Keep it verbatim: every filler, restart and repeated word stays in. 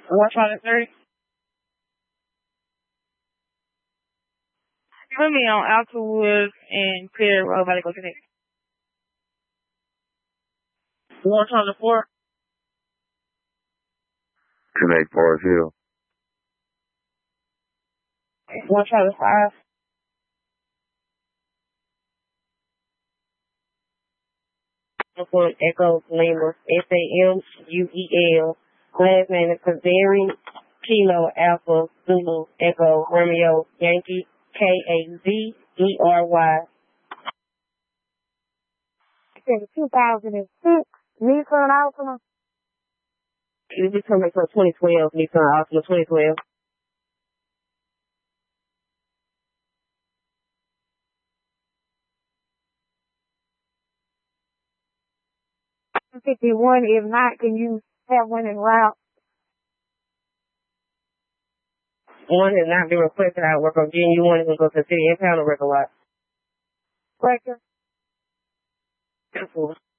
one twenty-three. Put me on Altawood and Perry Road by the Go Connect. one twenty-four. Connect Forest Hill. one twenty-five. Echo Lima, S A M U E L. Last name is Kazarian, Kilo Alpha Zulu Echo Romeo Yankee, K A Z E R Y. It's a two thousand six Nissan Altima. This is coming from twenty twelve Nissan Altima twenty twelve. fifty-one. If not, can you have one in route? One has not been requested. I work on getting you one is going to go to the city impound or record lot. Record. Absolutely.